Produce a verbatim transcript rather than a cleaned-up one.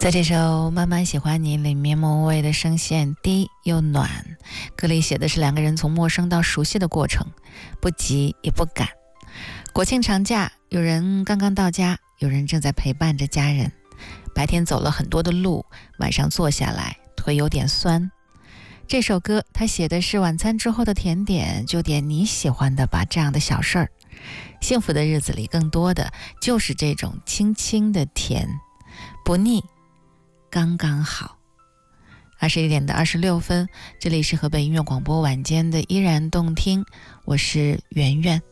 在这首《慢慢喜欢你》里面，莫文蔚的声线低又暖，歌里写的是两个人从陌生到熟悉的过程，不急也不赶。国庆长假，有人刚刚到家，有人正在陪伴着家人。白天走了很多的路，晚上坐下来，腿有点酸。这首歌他写的是晚餐之后的甜点，就点你喜欢的吧，这样的小事儿。幸福的日子里，更多的就是这种轻轻的甜，不腻，刚刚好。二十一点的二十六分，这里是河北音乐广播晚间的依然动听，我是圆圆。